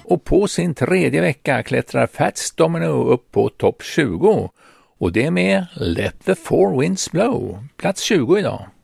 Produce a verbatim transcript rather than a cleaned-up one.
Och på sin tredje vecka klättrar Fats Domino upp på topp tjugo. Och det med Let the Four Winds Blow, plats tjugo idag.